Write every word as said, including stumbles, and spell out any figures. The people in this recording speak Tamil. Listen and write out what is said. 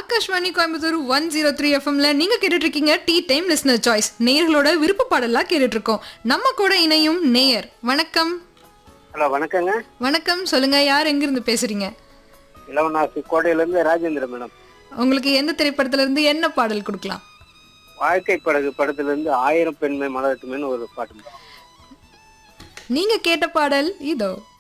Akashvani Coimbatore one zero three எஃப்எம்ல நீங்க கேட்டுட்டு இருக்கீங்க டீ டைம் லிஸ்னர் சாய்ஸ். நேயர்களோட விருப்ப பாடலாம் கேட்டுட்டு இருக்கோம். நம்ம கூட இணையும் நேயர். வணக்கம். ஹலோ, வணக்கங்க. வணக்கம், சொல்லுங்க, யார் எங்க இருந்து பேசுறீங்க? இளவனாசி கோட்டையில இருந்து ராஜேந்திர மேடம். உங்களுக்கு எந்த திரைப்படத்துல இருந்து என்ன பாடல் கொடுக்கலாம்? வாழ்க்கை படகு படத்துல இருந்து ஆயிரம் பெண்மை மலரட்டுமேன்னு ஒரு பாட்டு. நீங்க கேட்ட பாடல் இதோ.